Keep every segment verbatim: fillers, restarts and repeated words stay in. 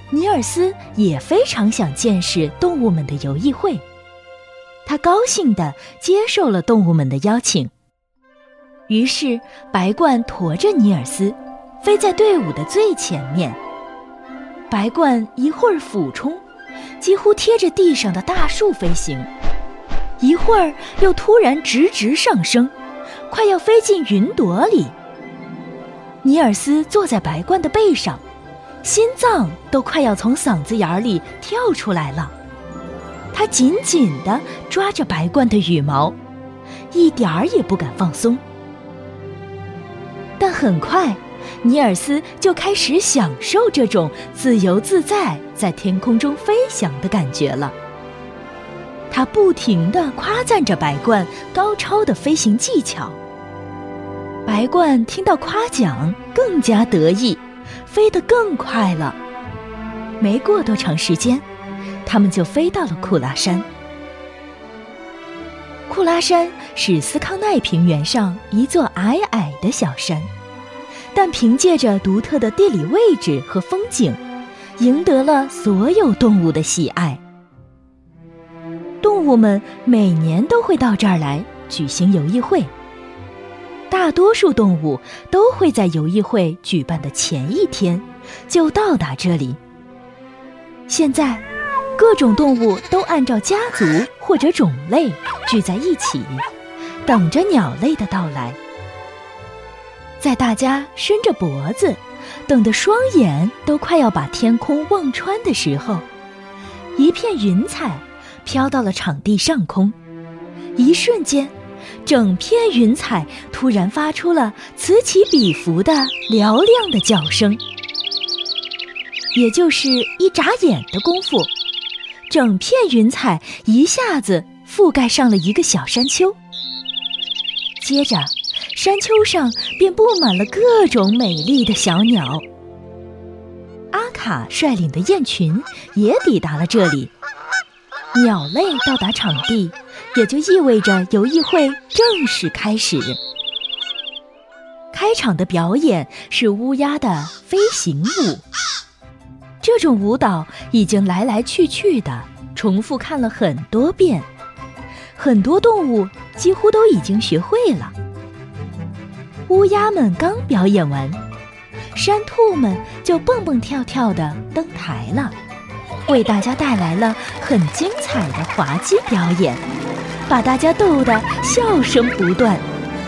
尼尔斯也非常想见识动物们的游艺会，他高兴地接受了动物们的邀请。于是白鹳驮着尼尔斯飞在队伍的最前面，白鹳一会儿俯冲，几乎贴着地上的大树飞行，一会儿又突然直直上升，快要飞进云朵里。尼尔斯坐在白鹳的背上，心脏都快要从嗓子眼里跳出来了。他紧紧地抓着白鹳的羽毛，一点儿也不敢放松。但很快，尼尔斯就开始享受这种自由自在在天空中飞翔的感觉了。他不停地夸赞着白鹳高超的飞行技巧。白鹳听到夸奖，更加得意，飞得更快了。没过多长时间，他们就飞到了库拉山。库拉山是斯康奈平原上一座矮矮的小山，但凭借着独特的地理位置和风景，赢得了所有动物的喜爱。动物们每年都会到这儿来举行游艺会，大多数动物都会在游艺会举办的前一天就到达这里。现在各种动物都按照家族或者种类聚在一起，等着鸟类的到来。在大家伸着脖子，等得双眼都快要把天空望穿的时候，一片云彩飘到了场地上空。一瞬间，整片云彩突然发出了此起彼伏的嘹亮的叫声。也就是一眨眼的功夫，整片云彩一下子覆盖上了一个小山丘。接着，山丘上便布满了各种美丽的小鸟。阿卡率领的雁群也抵达了这里。鸟类到达场地，也就意味着游艺会正式开始。开场的表演是乌鸦的飞行舞。这种舞蹈已经来来去去的重复看了很多遍，很多动物几乎都已经学会了。乌鸦们刚表演完，山兔们就蹦蹦跳跳地登台了，为大家带来了很精彩的滑稽表演，把大家逗得笑声不断。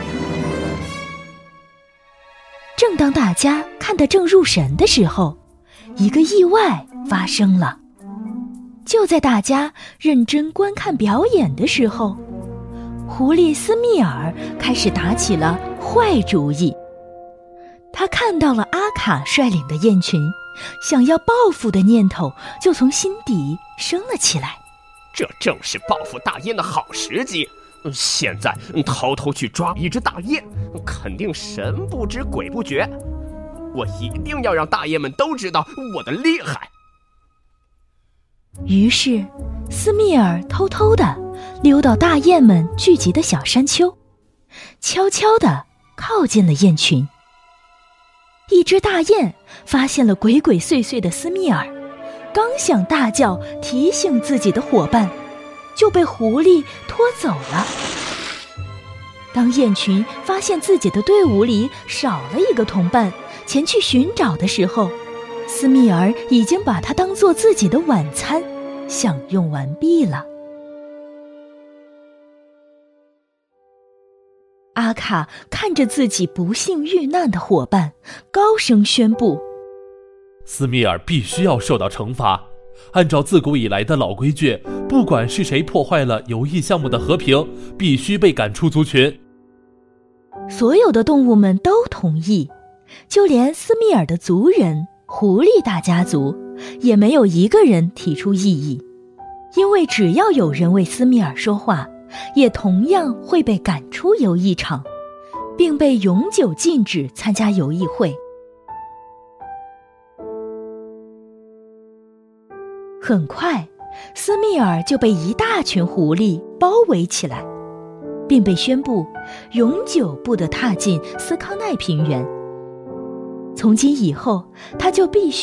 正当大家看得正入神的时候，一个意外发生了。就在大家认真观看表演的时候，狐狸斯密尔开始打起了坏主意。他看到了阿卡率领的雁群，想要报复的念头就从心底升了起来。 这正是报复大雁的好时机。现在偷偷去抓一只大雁，肯定神不知鬼不觉。我一定要让大雁们都知道我的厉害。 于是斯密尔偷偷地溜到大雁们聚集的小山丘，悄悄地靠近了雁群。一只大雁发现了鬼鬼祟祟的斯密尔，刚想大叫提醒自己的伙伴，就被狐狸拖走了。当雁群发现自己的队伍里少了一个同伴，前去寻找的时候，斯密尔已经把它当作自己的晚餐享用完毕了。阿卡看着自己不幸遇难的伙伴，高声宣布： 斯密尔必须要受到惩罚。按照自古以来的老规矩，不管是谁破坏了游艺项目的和平，必须被赶出族群。 所有的动物们都同意，就连斯密尔的族人狐狸大家族也没有一个人提出异议，因为只要有人为斯密尔说话，也同样会被赶出游艺场，并被永久禁止参加游艺会。很快，斯密尔就被一大群狐狸包围起来，并被宣布永久不得踏进斯康奈平原。从今以后，他就必须